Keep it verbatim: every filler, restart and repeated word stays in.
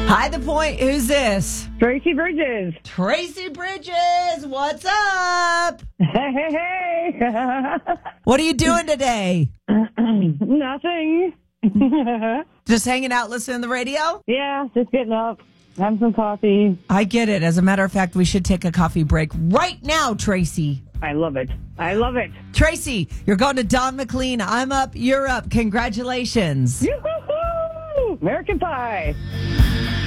Hi, The Point. Who's this? Tracy Bridges. Tracy Bridges. What's up? Hey, hey, hey. What are you doing today? Nothing. Just hanging out, listening to the radio? Yeah, just getting up, having some coffee. I get it. As a matter of fact, we should take a coffee break right now, Tracy. I love it. I love it. Tracy, you're going to Don McLean. I'm up. You're up. Congratulations. Yoo-hoo-hoo! American Pie.